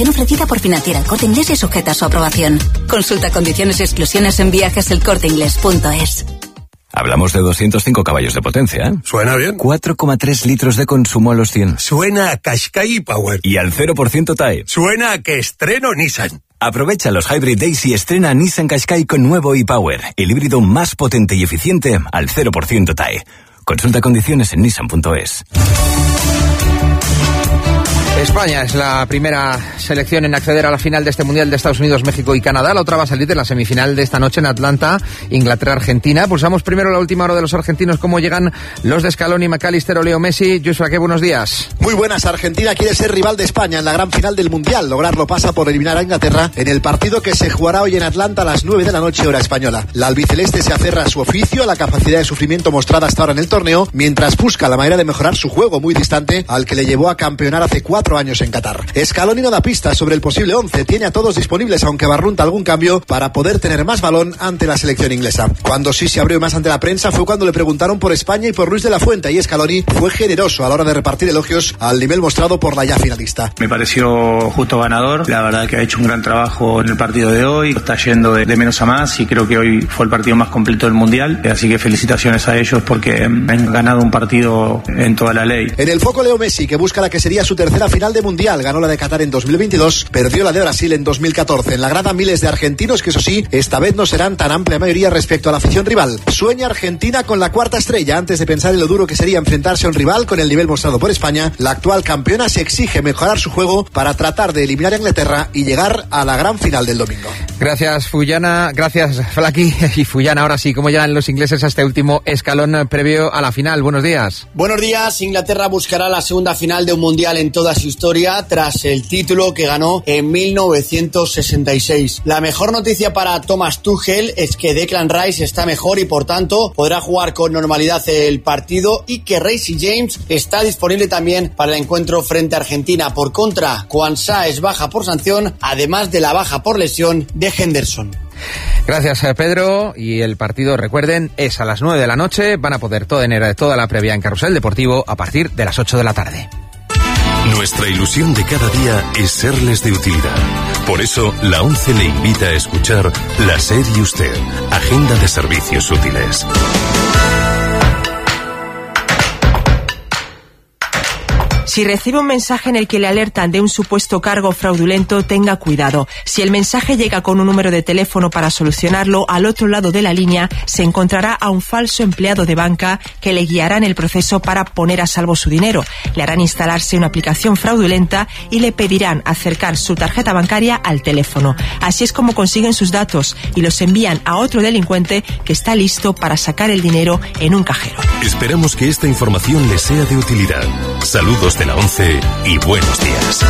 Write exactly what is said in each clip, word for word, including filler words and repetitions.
Ofrecida por Financiera El Corte Inglés y sujeta a su aprobación. Consulta condiciones y exclusiones en viajes el corte inglés punto es. Hablamos de doscientos cinco caballos de potencia, ¿eh? Suena bien. cuatro coma tres litros de consumo a los cien. Suena a Qashqai Power. Y al cero por ciento T A E. Suena a que estreno Nissan. Aprovecha los Hybrid Days y estrena Nissan Qashqai con nuevo e-Power, el híbrido más potente y eficiente al cero por ciento T A E. Consulta condiciones en nissan punto es. España es la primera selección en acceder a la final de este Mundial de Estados Unidos, México y Canadá. La otra va a salir de la semifinal de esta noche en Atlanta, Inglaterra-Argentina. Pulsamos primero la última hora de los argentinos, cómo llegan los de Scaloni, McAllister o Leo Messi. Joshua, qué buenos días. Muy buenas. Argentina quiere ser rival de España en la gran final del Mundial. Lograrlo pasa por eliminar a Inglaterra en el partido que se jugará hoy en Atlanta a las nueve de la noche, hora española. La albiceleste se aferra a su oficio, a la capacidad de sufrimiento mostrada hasta ahora en el torneo, mientras busca la manera de mejorar su juego muy distante al que le llevó a campeonar hace cuatro años en Qatar. Scaloni no da pistas sobre el posible once, tiene a todos disponibles, aunque barrunta algún cambio para poder tener más balón ante la selección inglesa. Cuando sí se abrió más ante la prensa fue cuando le preguntaron por España y por Luis de la Fuente, y Scaloni fue generoso a la hora de repartir elogios al nivel mostrado por la ya finalista. Me pareció justo ganador, la verdad que ha hecho un gran trabajo en el partido de hoy, está yendo de, de menos a más y creo que hoy fue el partido más completo del Mundial, así que felicitaciones a ellos porque han ganado un partido en toda la ley. En el foco Leo Messi, que busca la que sería su tercera final de Mundial, ganó la de Qatar en dos mil veintidós, perdió la de Brasil en dos mil catorce. En la grada miles de argentinos que, eso sí, esta vez no serán tan amplia mayoría respecto a la afición rival. Sueña Argentina con la cuarta estrella. Antes de pensar en lo duro que sería enfrentarse a un rival con el nivel mostrado por España, la actual campeona se exige mejorar su juego para tratar de eliminar a Inglaterra y llegar a la gran final del domingo. Gracias, Fuyana. Gracias, Flaki. Y Fuyana, ahora sí, ¿cómo llegan los ingleses a este último escalón previo a la final? Buenos días. Buenos días. Inglaterra buscará la segunda final de un Mundial en toda su historia tras el título que ganó en mil novecientos sesenta y seis. La mejor noticia para Thomas Tuchel es que Declan Rice está mejor y por tanto podrá jugar con normalidad el partido, y que Reece James está disponible también para el encuentro frente a Argentina. Por contra, Kwanzaa es baja por sanción, además de la baja por lesión de Henderson. Gracias, Pedro. Y el partido, recuerden, es a las nueve de la noche. Van a poder tener toda la previa en Carrusel Deportivo a partir de las ocho de la tarde. Nuestra ilusión de cada día es serles de utilidad. Por eso, la ONCE le invita a escuchar La SER y Usted, Agenda de Servicios Útiles. Si recibe un mensaje en el que le alertan de un supuesto cargo fraudulento, tenga cuidado. Si el mensaje llega con un número de teléfono para solucionarlo, al otro lado de la línea se encontrará a un falso empleado de banca que le guiará en el proceso para poner a salvo su dinero. Le harán instalarse una aplicación fraudulenta y le pedirán acercar su tarjeta bancaria al teléfono. Así es como consiguen sus datos y los envían a otro delincuente que está listo para sacar el dinero en un cajero. Esperamos que esta información les sea de utilidad. Saludos de la ONCE y buenos días.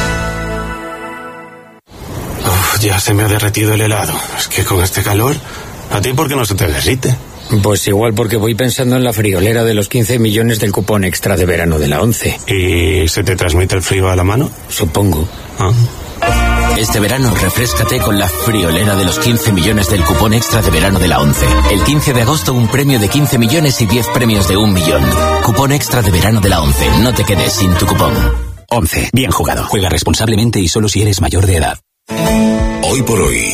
Uf, ya se me ha derretido el helado. Es que con este calor, ¿a ti por qué no se te derrite? Pues igual porque voy pensando en la friolera de los quince millones del cupón extra de verano de la ONCE. ¿Y se te transmite el frío a la mano? Supongo. ¿Ah? Este verano refréscate con la friolera de los quince millones del cupón extra de verano de la ONCE. El quince de agosto un premio de quince millones y diez premios de un millón. Cupón extra de verano de la ONCE. No te quedes sin tu cupón. ONCE. Bien jugado. Juega responsablemente y solo si eres mayor de edad. Hoy por hoy,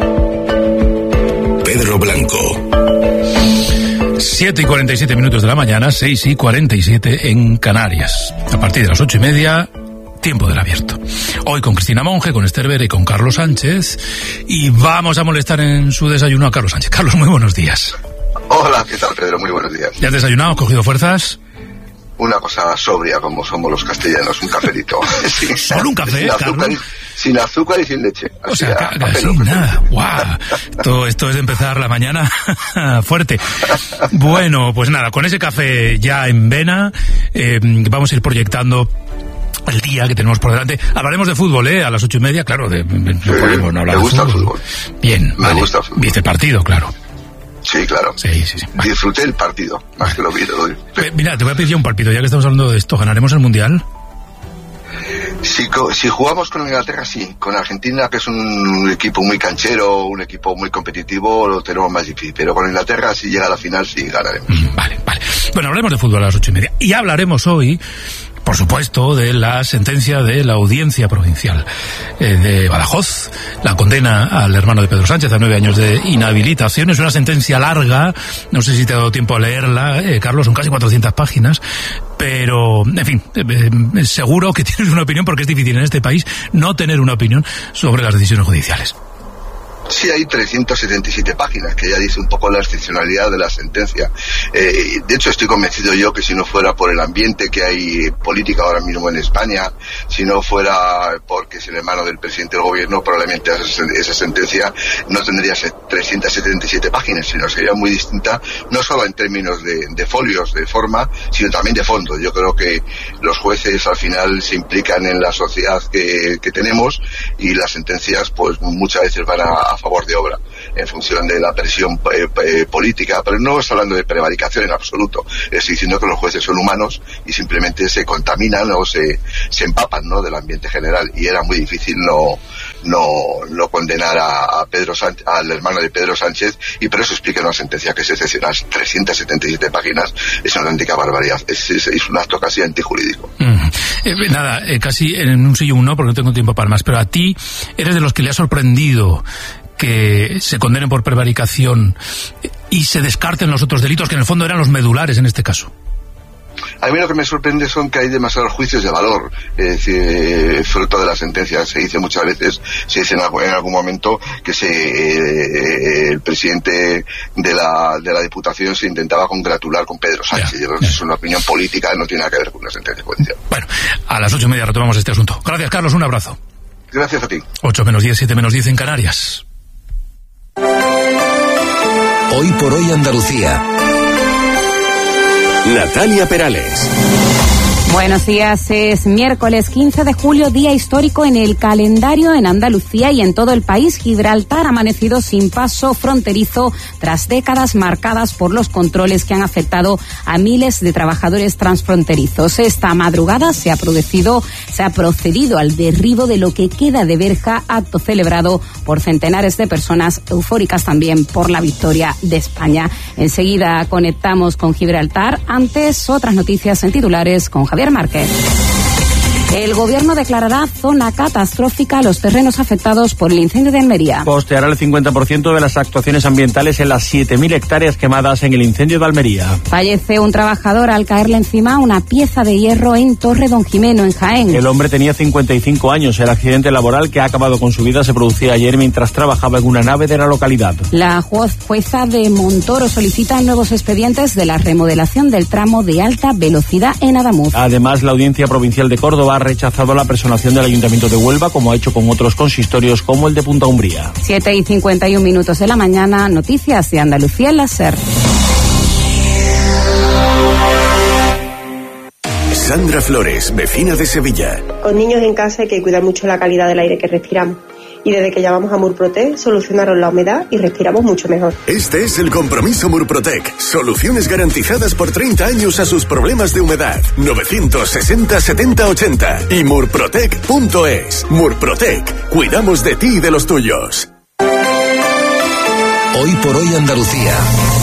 Pedro Blanco. siete y cuarenta y siete minutos de la mañana, seis y cuarenta y siete en Canarias. A partir de las ocho y media... Tiempo del Abierto. Hoy con Cristina Monge, con Esther Vera y con Carlos Sánchez. Y vamos a molestar en su desayuno a Carlos Sánchez. Carlos, muy buenos días. Hola, ¿qué tal, Pedro? Muy buenos días. ¿Ya has desayunado? ¿Has cogido fuerzas? Una cosa sobria, como somos los castellanos, un cafelito. Sí. ¿Solo un café, sin Carlos? Azúcar y, sin azúcar y sin leche. O sea, ca- casi nada. ¡Guau! Todo esto es empezar la mañana fuerte. Bueno, pues nada, con ese café ya en vena, eh, vamos a ir proyectando el día que tenemos por delante. Hablaremos de fútbol, ¿eh? A las ocho y media, claro. De, no sí, podemos no hablar me gusta de fútbol. el fútbol. Bien, me vale. gusta el fútbol. Viste el partido, claro. Sí, claro. Sí, sí, sí. Vale. Disfruté el partido, más que lo vi. Lo vi. Eh, mira, te voy a pedir ya un palpito, ya que estamos hablando de esto. ¿Ganaremos el Mundial? Si, si jugamos con Inglaterra, sí. Con Argentina, que es un equipo muy canchero, un equipo muy competitivo, lo tenemos más difícil. Pero con Inglaterra, si llega a la final, sí ganaremos. Mm, vale, vale. Bueno, hablaremos de fútbol a las ocho y media. Y hablaremos hoy, por supuesto, de la sentencia de la Audiencia Provincial eh, de Badajoz. La condena al hermano de Pedro Sánchez a nueve años de inhabilitación. Es una sentencia larga, no sé si te ha dado tiempo a leerla, eh, Carlos, son casi cuatrocientas páginas, pero, en fin, eh, seguro que tienes una opinión, porque es difícil en este país no tener una opinión sobre las decisiones judiciales. Sí, hay trescientas setenta y siete páginas, que ya dice un poco la excepcionalidad de la sentencia. Eh, de hecho, estoy convencido yo que si no fuera por el ambiente que hay política ahora mismo en España, si no fuera porque es el hermano del presidente del gobierno, probablemente esa, esa sentencia no tendría trescientas setenta y siete páginas, sino sería muy distinta, no solo en términos de, de folios, de forma, sino también de fondo. Yo creo que los jueces al final se implican en la sociedad que, que tenemos, y las sentencias pues muchas veces van a, a favor de obra en función de la presión eh, eh, política, pero no estoy hablando de prevaricación en absoluto. Estoy diciendo que los jueces son humanos y simplemente se contaminan o se, se empapan, ¿no?, del ambiente general, y era muy difícil no no, no condenar a, a Pedro Sánchez, al hermano de Pedro Sánchez, y por eso explica una sentencia que es excepcional. trescientas setenta y siete páginas es una auténtica barbaridad, es, es, es un acto casi antijurídico. Mm. Eh, nada, eh, casi en un sí y un no, porque no tengo tiempo para más, pero a ti eres de los que le ha sorprendido que se condenen por prevaricación y se descarten los otros delitos, que en el fondo eran los medulares en este caso. A mí lo que me sorprende son que hay demasiados juicios de valor, es decir, fruto de la sentencia. Se dice muchas veces, se dice en algún, en algún momento que se, eh, el presidente de la, de la Diputación se intentaba congratular con Pedro Sánchez. Ya, Yo creo que es una opinión política, no tiene nada que ver con una sentencia judicial. Bueno, a las ocho y media retomamos este asunto. Gracias, Carlos, un abrazo. Gracias a ti. Ocho menos diez, siete menos diez en Canarias. Hoy por hoy Andalucía. Natalia Perales. Buenos días, es miércoles quince de julio, día histórico en el calendario en Andalucía y en todo el país. Gibraltar ha amanecido sin paso fronterizo tras décadas marcadas por los controles que han afectado a miles de trabajadores transfronterizos. Esta madrugada se ha producido, se ha procedido al derribo de lo que queda de verja, acto celebrado por centenares de personas, eufóricas también por la victoria de España. Enseguida conectamos con Gibraltar. Antes, otras noticias en titulares con Javier Márquez. El gobierno declarará zona catastrófica a los terrenos afectados por el incendio de Almería. Costeará el cincuenta por ciento de las actuaciones ambientales en las siete mil hectáreas quemadas en el incendio de Almería. Fallece un trabajador al caerle encima una pieza de hierro en Torre Don Jimeno, en Jaén. El hombre tenía cincuenta y cinco años. El accidente laboral que ha acabado con su vida se producía ayer mientras trabajaba en una nave de la localidad. La juez, jueza de Montoro solicita nuevos expedientes de la remodelación del tramo de alta velocidad en Adamuz. Además, la Audiencia Provincial de Córdoba ha rechazado la personación del Ayuntamiento de Huelva, como ha hecho con otros consistorios como el de Punta Umbría. siete y cincuenta y un minutos de la mañana, noticias de Andalucía en la SER. Sandra Flores, vecina de Sevilla. Con niños en casa hay que cuidar mucho la calidad del aire que respiramos. Y desde que llamamos a Murprotec solucionaron la humedad y respiramos mucho mejor. Este es el compromiso Murprotec. Soluciones garantizadas por treinta años a sus problemas de humedad. novecientos sesenta setenta ochenta y murprotec punto es. Murprotec. Cuidamos de ti y de los tuyos. Hoy por hoy Andalucía.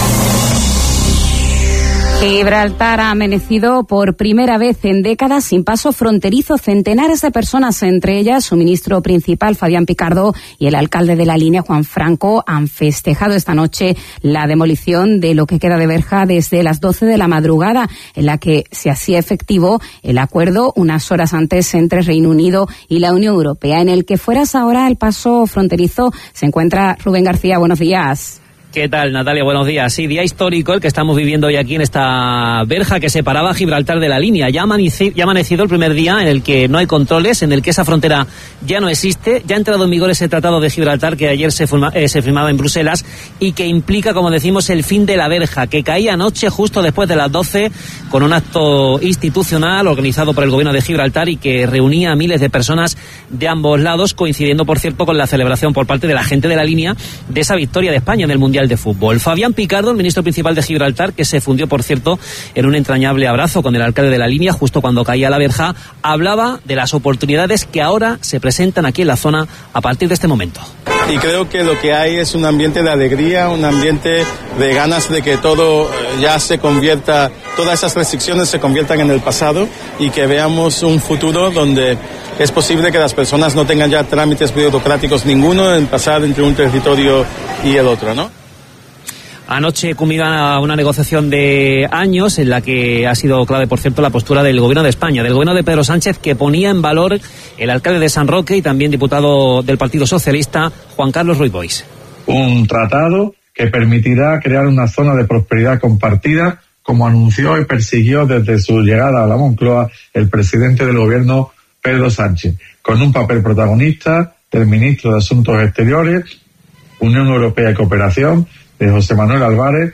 Gibraltar ha amanecido por primera vez en décadas sin paso fronterizo. Centenares de personas, entre ellas su ministro principal, Fabián Picardo, y el alcalde de la línea, Juan Franco, han festejado esta noche la demolición de lo que queda de verja desde las doce de la madrugada, en la que se hacía efectivo el acuerdo unas horas antes entre Reino Unido y la Unión Europea. En el que fueras ahora el paso fronterizo se encuentra Rubén García. Buenos días. ¿Qué tal, Natalia? Buenos días. Sí, día histórico el que estamos viviendo hoy aquí en esta verja que separaba Gibraltar de la línea. Ya ha amanecido, ya ha amanecido el primer día en el que no hay controles, en el que esa frontera ya no existe. Ya ha entrado en vigor ese tratado de Gibraltar que ayer se, firma, eh, se firmaba en Bruselas y que implica, como decimos, el fin de la verja, que caía anoche justo después de las doce con un acto institucional organizado por el gobierno de Gibraltar y que reunía a miles de personas de ambos lados, coincidiendo, por cierto, con la celebración por parte de la gente de la línea de esa victoria de España en el Mundial de Fútbol. Fabián Picardo, el ministro principal de Gibraltar, que se fundió, por cierto, en un entrañable abrazo con el alcalde de la línea justo cuando caía la verja, hablaba de las oportunidades que ahora se presentan aquí en la zona a partir de este momento. y creo que lo que hay es un ambiente de alegría, un ambiente de ganas de que todo ya se convierta, todas esas restricciones se conviertan en el pasado y que veamos un futuro donde es posible que las personas no tengan ya trámites burocráticos ninguno en pasar entre un territorio y el otro, ¿no? Anoche culmina una negociación de años en la que ha sido clave, por cierto, la postura del Gobierno de España, del Gobierno de Pedro Sánchez, que ponía en valor el alcalde de San Roque y también diputado del Partido Socialista, Juan Carlos Ruiz Boix. Un tratado que permitirá crear una zona de prosperidad compartida, como anunció y persiguió desde su llegada a la Moncloa el presidente del Gobierno, Pedro Sánchez, con un papel protagonista del ministro de Asuntos Exteriores, Unión Europea y Cooperación, de José Manuel Álvarez.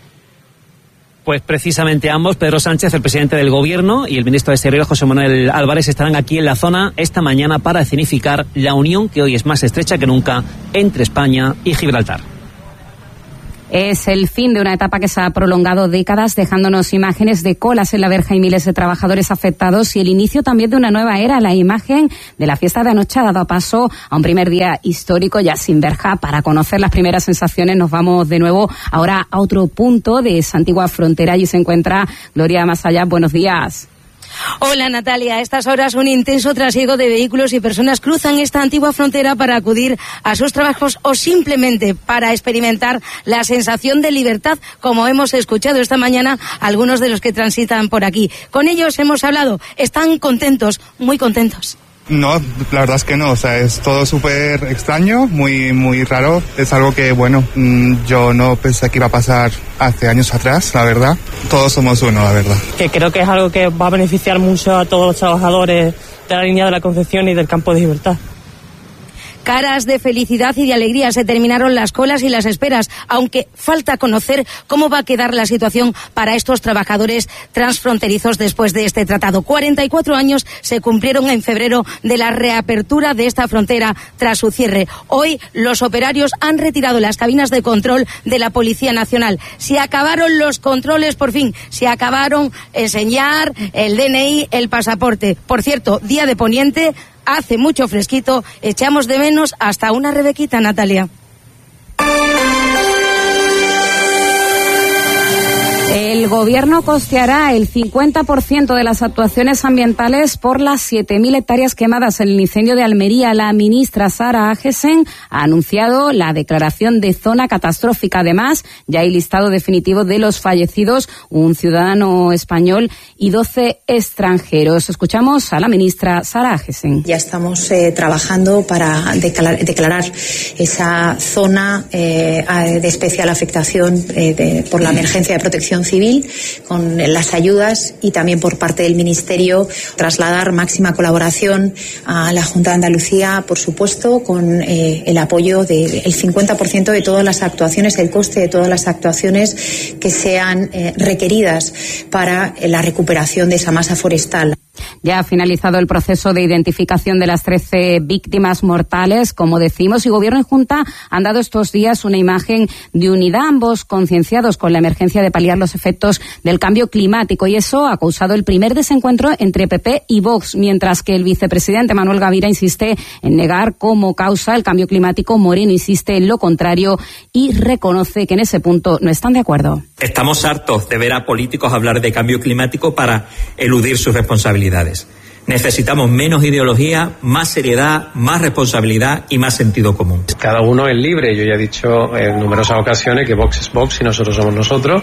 Pues precisamente ambos, Pedro Sánchez, el presidente del Gobierno, y el ministro de Exteriores, José Manuel Álvarez, estarán aquí en la zona esta mañana para escenificar la unión que hoy es más estrecha que nunca entre España y Gibraltar. Es el fin de una etapa que se ha prolongado décadas, dejándonos imágenes de colas en la verja y miles de trabajadores afectados, y el inicio también de una nueva era. La imagen de la fiesta de anoche ha dado paso a un primer día histórico ya sin verja. Para conocer las primeras sensaciones nos vamos de nuevo ahora a otro punto de esa antigua frontera. Allí se encuentra Gloria Masallá. Buenos días. Hola Natalia, a estas horas un intenso trasiego de vehículos y personas cruzan esta antigua frontera para acudir a sus trabajos o simplemente para experimentar la sensación de libertad, como hemos escuchado esta mañana algunos de los que transitan por aquí. Con ellos hemos hablado, están contentos, muy contentos. No, la verdad es que no, o sea, es todo súper extraño, muy muy raro, es algo que, bueno, yo no pensé que iba a pasar hace años atrás, la verdad. Todos somos uno, la verdad. Que creo que es algo que va a beneficiar mucho a todos los trabajadores de la línea de la Concepción y del Campo de Gibraltar. Caras de felicidad y de alegría. Se terminaron las colas y las esperas, aunque falta conocer cómo va a quedar la situación para estos trabajadores transfronterizos después de este tratado. cuarenta y cuatro años se cumplieron en febrero de la reapertura de esta frontera tras su cierre. Hoy los operarios han retirado las cabinas de control de la Policía Nacional. Se acabaron los controles por fin, se acabaron enseñar el D N I, el pasaporte. Por cierto, día de poniente, hace mucho fresquito, echamos de menos hasta una Rebequita, Natalia. El Gobierno costeará el cincuenta por ciento de las actuaciones ambientales por las siete mil hectáreas quemadas en el incendio de Almería. La ministra Sara Agesen ha anunciado la declaración de zona catastrófica. Además, ya hay listado definitivo de los fallecidos, un ciudadano español y doce extranjeros. Escuchamos a la ministra Sara Agesen. Ya estamos eh, trabajando para declarar, declarar esa zona eh, de especial afectación eh, de, por la emergencia de protección civil, con las ayudas, y también por parte del Ministerio trasladar máxima colaboración a la Junta de Andalucía, por supuesto, con eh, el apoyo del cincuenta por ciento de todas las actuaciones, el coste de todas las actuaciones que sean eh, requeridas para la recuperación de esa masa forestal. Ya ha finalizado el proceso de identificación de las trece víctimas mortales, como decimos, y Gobierno y Junta han dado estos días una imagen de unidad, ambos concienciados con la emergencia de paliar los efectos del cambio climático, y eso ha causado el primer desencuentro entre P P y Vox, mientras que el vicepresidente Manuel Gavira insiste en negar como causa el cambio climático. Moreno insiste en lo contrario y reconoce que en ese punto no están de acuerdo. Estamos hartos de ver a políticos hablar de cambio climático para eludir sus responsabilidades. Necesitamos menos ideología, más seriedad, más responsabilidad y más sentido común. Cada uno es libre. Yo ya he dicho en numerosas ocasiones que Vox es Vox y nosotros somos nosotros.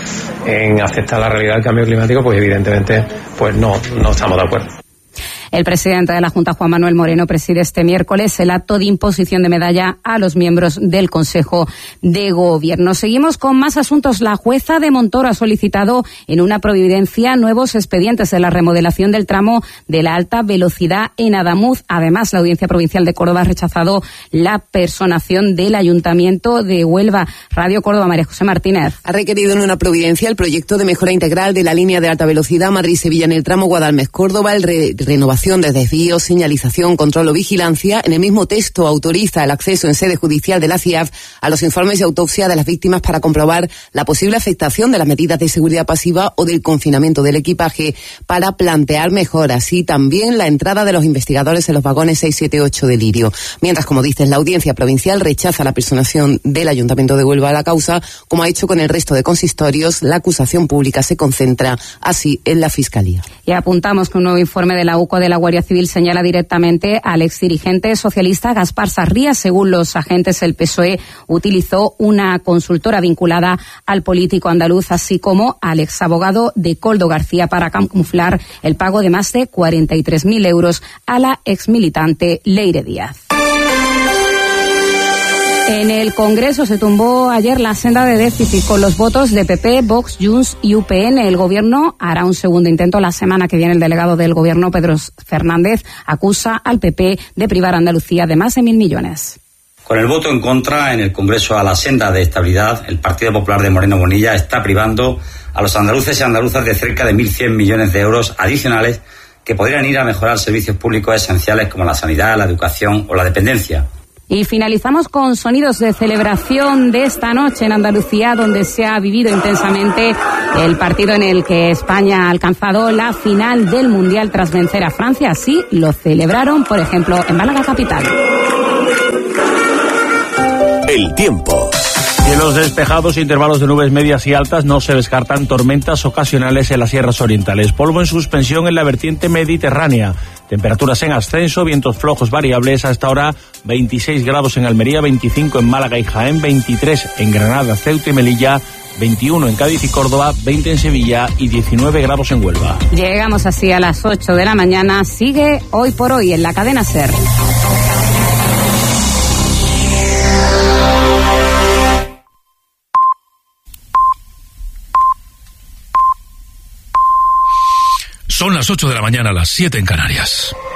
En aceptar la realidad del cambio climático, pues evidentemente pues no, no estamos de acuerdo. El presidente de la Junta, Juan Manuel Moreno, preside este miércoles el acto de imposición de medalla a los miembros del Consejo de Gobierno. Seguimos con más asuntos. La jueza de Montoro ha solicitado en una providencia nuevos expedientes de la remodelación del tramo de la alta velocidad en Adamuz. Además, la Audiencia Provincial de Córdoba ha rechazado la personación del Ayuntamiento de Huelva. Radio Córdoba, María José Martínez. Ha requerido en una providencia el proyecto de mejora integral de la línea de alta velocidad Madrid-Sevilla en el tramo Guadalmés-Córdoba, el re- renovación actuación de desvío, señalización, control o vigilancia. En el mismo texto autoriza el acceso en sede judicial de la C I A F a los informes de autopsia de las víctimas para comprobar la posible afectación de las medidas de seguridad pasiva o del confinamiento del equipaje para plantear mejoras y también la entrada de los investigadores en los vagones seis, siete, ocho de Lirio. Mientras, como dices, la Audiencia Provincial rechaza la personación del Ayuntamiento de Huelva a la causa, como ha hecho con el resto de consistorios. La acusación pública se concentra así en la Fiscalía. Y apuntamos que un nuevo informe de la U C O de la Guardia Civil señala directamente al exdirigente socialista Gaspar Sarria. Según los agentes, el P S O E utilizó una consultora vinculada al político andaluz, así como al exabogado de Coldo García, para camuflar el pago de más de cuarenta y tres mil euros a la exmilitante Leire Díaz. En el Congreso se tumbó ayer la senda de déficit con los votos de P P, Vox, Junts y U P N. El Gobierno hará un segundo intento la semana que viene. El delegado del Gobierno, Pedro Fernández, acusa al P P de privar a Andalucía de más de mil millones. Con el voto en contra en el Congreso a la senda de estabilidad, el Partido Popular de Moreno Bonilla está privando a los andaluces y andaluzas de cerca de mil cien millones de euros adicionales que podrían ir a mejorar servicios públicos esenciales como la sanidad, la educación o la dependencia. Y finalizamos con sonidos de celebración de esta noche en Andalucía, donde se ha vivido intensamente el partido en el que España ha alcanzado la final del Mundial tras vencer a Francia. Así lo celebraron, por ejemplo, en Málaga capital. El tiempo. Cielos despejados, intervalos de nubes medias y altas, no se descartan tormentas ocasionales en las sierras orientales. Polvo en suspensión en la vertiente mediterránea. Temperaturas en ascenso, vientos flojos variables. Hasta ahora veintiséis grados en Almería, veinticinco en Málaga y Jaén, veintitrés en Granada, Ceuta y Melilla, veintiuno en Cádiz y Córdoba, veinte en Sevilla y diecinueve grados en Huelva. Llegamos así a las ocho de la mañana. Sigue Hoy por Hoy en la cadena SER. Son las ocho de la mañana, las siete en Canarias.